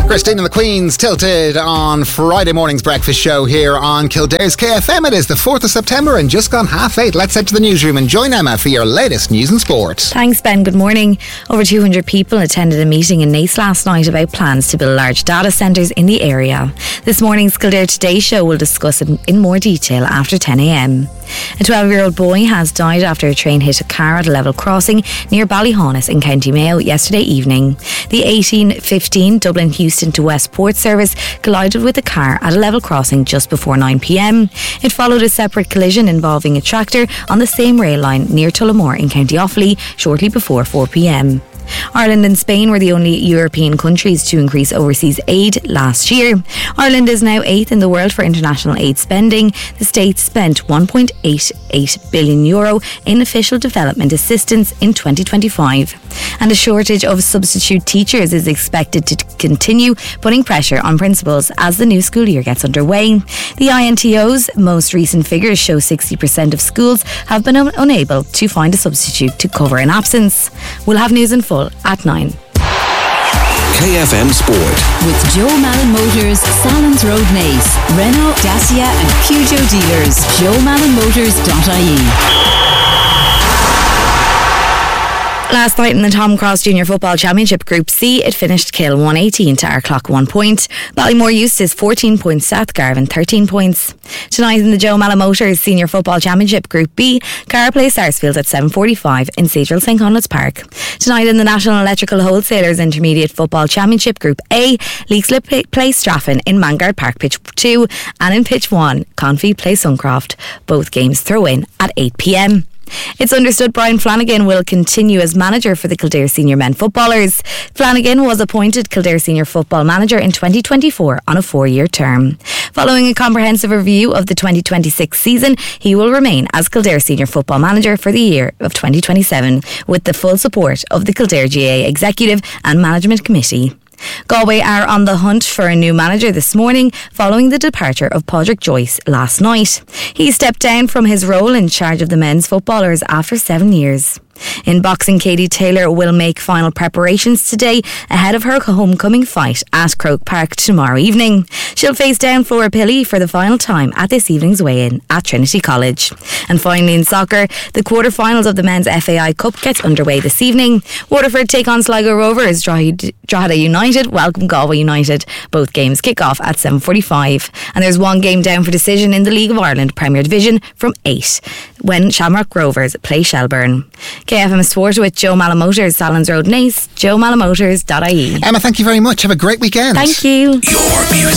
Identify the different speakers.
Speaker 1: Christine and the Queens tilted on Friday morning's breakfast show here on Kildare's KFM. It is the 4th of September and just gone 8:30. Let's head to the newsroom and join Emma for your latest news and sport.
Speaker 2: Thanks, Ben. Good morning. Over 200 people attended a meeting in Naas last night about plans to build large data centres in the area. This morning's Kildare Today show will discuss it in more detail after 10 a.m. A 12-year-old boy has died after a train hit a car at a level crossing near Ballyhaunis in County Mayo yesterday evening. The 1815 Dublin Houston to Westport service collided with a car at a level crossing just before 9 p.m. It followed a separate collision involving a tractor on the same rail line near Tullamore in County Offaly shortly before 4 p.m. Ireland and Spain were the only European countries to increase overseas aid last year. Ireland is now 8th in the world for international aid spending. The state spent €1.88 billion in official development assistance in 2025. And a shortage of substitute teachers is expected to continue putting pressure on principals as the new school year gets underway. The INTO's most recent figures show 60% of schools have been unable to find a substitute to cover an absence. We'll have news in full at 9.
Speaker 3: KFM Sport.
Speaker 4: With Joe Malin Motors, Salons Road Naas, Renault, Dacia and Peugeot dealers. JoeMalinMotors.ie.
Speaker 2: Last night in the Tom Cross Junior Football Championship Group C, it finished Kill 118 to Arklock 1 point. Ballymore Eustace 14 points, South Garvan 13 points. Tonight in the Joe Malin Motors Senior Football Championship Group B, Cara play Sarsfield at 7:45 in Seadrill St Conleth's Park. Tonight in the National Electrical Wholesalers Intermediate Football Championship Group A, Leakslip play Straffin in Mangard Park Pitch 2, and in Pitch 1, Confey play Suncroft. Both games throw in at 8 p.m. It's understood Brian Flanagan will continue as manager for the Kildare Senior Men footballers. Flanagan was appointed Kildare Senior Football Manager in 2024 on a 4-year term. Following a comprehensive review of the 2026 season, he will remain as Kildare Senior Football Manager for the year of 2027 with the full support of the Kildare GA Executive and Management Committee. Galway are on the hunt for a new manager this morning following the departure of Padraig Joyce last night. He stepped down from his role in charge of the men's footballers after 7 years. In boxing, Katie Taylor will make final preparations today ahead of her homecoming fight at Croke Park tomorrow evening. She'll face down Flora Pilley for the final time at this evening's weigh-in at Trinity College. And finally in soccer, the quarter-finals of the Men's FAI Cup gets underway this evening. Waterford take on Sligo Rovers, Drogheda United welcome Galway United. Both games kick off at 7:45. And there's one game down for decision in the League of Ireland Premier Division from 8 when Shamrock Rovers play Shelburne. KFM Sport with Joe Malin Motors, Salons Road Naas, JoeMalinMotors.ie.
Speaker 1: Emma, thank you very much. Have a great weekend.
Speaker 2: Thank you.
Speaker 3: Your music.